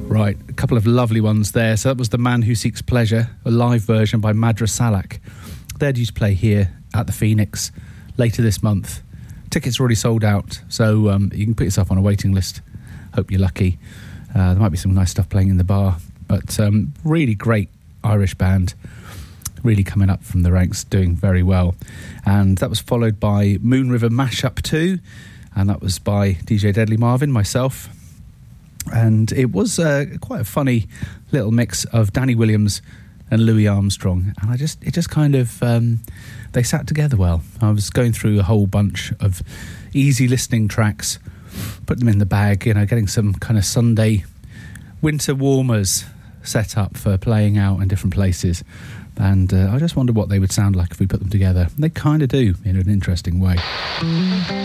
Right, a couple of lovely ones there. So that was The Man Who Seeks Pleasure, a live version by Madra Salak. They're due to play here at the Phoenix later this month. Tickets are already sold out, so you can put yourself on a waiting list. Hope you're lucky. There might be some nice stuff playing in the bar, but really great Irish band, really coming up from the ranks, doing very well. And that was followed by Moon River Mashup 2, and that was by DJ Deadly Marvin, myself. And it was quite a funny little mix of Danny Williams and Louis Armstrong, and it just kind of they sat together well. I was going through a whole bunch of easy listening tracks, put them in the bag, getting some kind of Sunday winter warmers set up for playing out in different places, and I just wondered what they would sound like if we put them together. They kind of do in an interesting way.